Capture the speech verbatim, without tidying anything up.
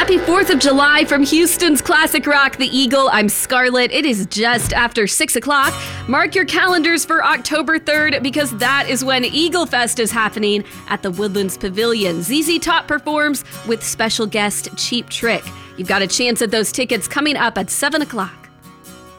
Happy fourth of July from Houston's classic rock, The Eagle. I'm Scarlett. It is just after six o'clock. Mark your calendars for October third because that is when Eagle Fest is happening at the Woodlands Pavilion. Z Z Top performs with special guest Cheap Trick. You've got a chance at those tickets coming up at seven o'clock.